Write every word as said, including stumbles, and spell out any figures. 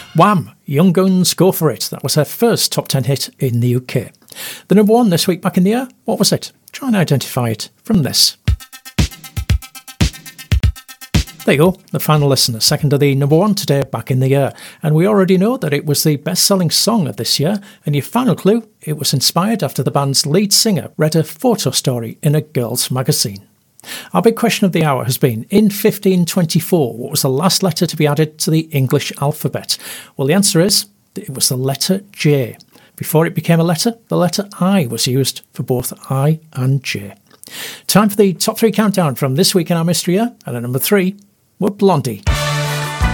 Wham! Young Guns, Go For It. That was her first top ten hit in the U K. The number one this week back in the year, what was it? Try and identify it from this. There you go, the final listener, second to the number one today back in the year. And we already know that it was the best-selling song of this year. And your final clue, it was inspired after the band's lead singer read a photo story in a girls' magazine. Our big question of the hour has been, in fifteen twenty-four, what was the last letter to be added to the English alphabet? Well, the answer is, it was the letter J. Before it became a letter, the letter I was used for both I and J. Time for the top three countdown from this week in our mystery year, and at number three, we're Blondie.